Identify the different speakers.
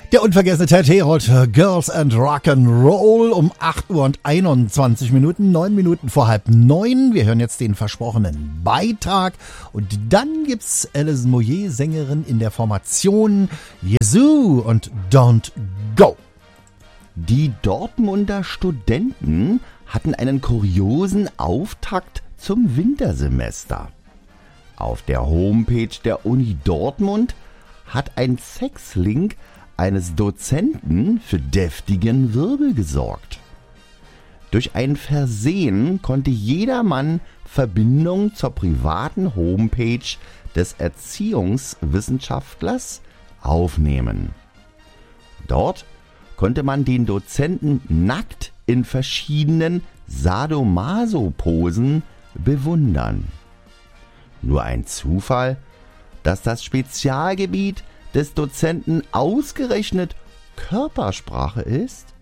Speaker 1: Der unvergessene Ted Herold, Girls and Rock'n'Roll um 8 Uhr und 21 Minuten, 9 Minuten vor 8:30. Wir hören jetzt den versprochenen Beitrag und dann gibt's Alison Moyet, Sängerin in der Formation Jesu und Don't Go.
Speaker 2: Die Dortmunder Studenten hatten einen kuriosen Auftakt zum Wintersemester. Auf der Homepage der Uni Dortmund hat ein Sexlink eines Dozenten für deftigen Wirbel gesorgt. Durch ein Versehen konnte jedermann Verbindung zur privaten Homepage des Erziehungswissenschaftlers aufnehmen. Dort konnte man den Dozenten nackt in verschiedenen Sadomaso-Posen bewundern. Nur ein Zufall, dass das Spezialgebiet des Dozenten ausgerechnet Körpersprache ist?